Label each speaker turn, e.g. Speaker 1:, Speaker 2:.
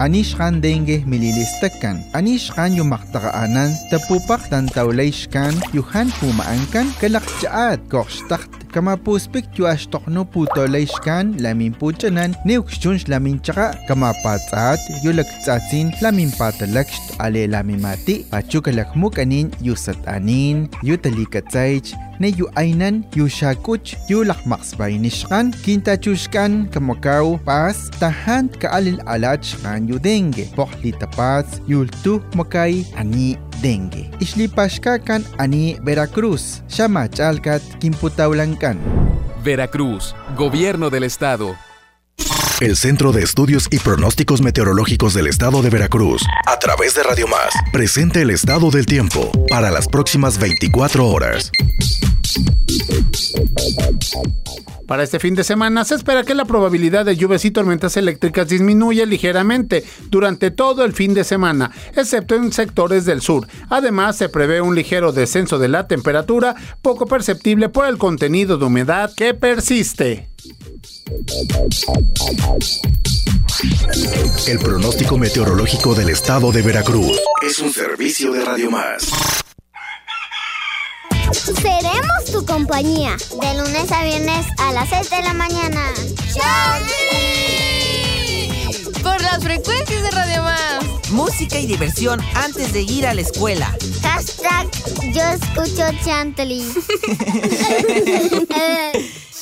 Speaker 1: anishkan dengue mililistakan. Anishkan yung maktakaanan, tapupak tan tawlayshkan, yuhan pumaangkan, kalakjaat, kokstakt, kamapuspik yu ashtokno putolayshkan, lamin puchanan, neukshunsh lamin tsaka, kamapatsaat, yu lagtsatsin, lamin patalakst, ale lamin mati, pachu kalakmuk anin, yu satanin, yu talikatsaych, ne yu aynan, yu shakuch, yu lakmaksbaynishkan, kintachushkan, kamakaw, pas, tahan kaalil alachkan yu dengue, pohli tapats, yultu makay, ani dengue. Islipashkakan ani Veracruz, Shamachalkat, Kimputaulankan.
Speaker 2: Veracruz, Gobierno del Estado.
Speaker 3: El Centro de Estudios y Pronósticos Meteorológicos del Estado de Veracruz, a través de Radio Más, presenta el estado del tiempo para las próximas 24 horas.
Speaker 4: Para este fin de semana se espera que la probabilidad de lluvias y tormentas eléctricas disminuya ligeramente durante todo el fin de semana, excepto en sectores del sur. Además, se prevé un ligero descenso de la temperatura, poco perceptible por el contenido de humedad que persiste.
Speaker 3: El pronóstico meteorológico del Estado de Veracruz es un servicio de Radio Más.
Speaker 5: Seremos tu compañía de lunes a viernes a las 6 de la mañana.
Speaker 6: ¡Chantley! Por las frecuencias de Radio Más.
Speaker 7: Música y diversión antes de ir a la escuela.
Speaker 5: Hashtag yo escucho Chantley.